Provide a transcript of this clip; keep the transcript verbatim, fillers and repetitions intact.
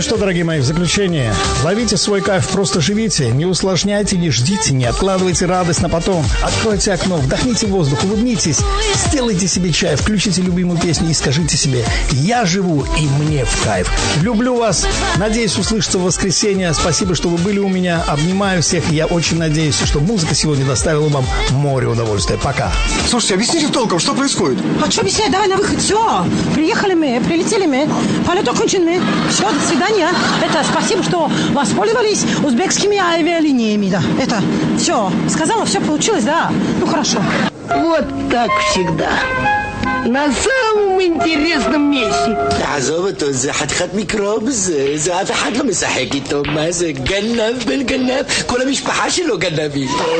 Ну что, дорогие мои, в заключение. Ловите свой кайф, просто живите. Не усложняйте, не ждите, не откладывайте радость на потом. Откройте окно, вдохните воздух, улыбнитесь. Сделайте себе чай, включите любимую песню и скажите себе: я живу и мне в кайф. Люблю вас. Надеюсь услышаться в воскресенье. Спасибо, что вы были у меня. Обнимаю всех. Я очень надеюсь, что музыка сегодня доставила вам море удовольствия. Пока. Слушайте, объясните толком, что происходит? А что объяснять? Давай на выход. Все. Приехали мы, прилетели мы. Полет окончен мы. Все, до свидания. Это спасибо, что воспользовались узбекскими авиалиниями. Да. Это все. Сказала, все получилось, да. Ну, хорошо. Вот так всегда. На самом интересном месте. عزوبة توزعت خد ميكروب زي في حد لو مسحكي توماس جنب بالجنب كل مش بحاش له جنبي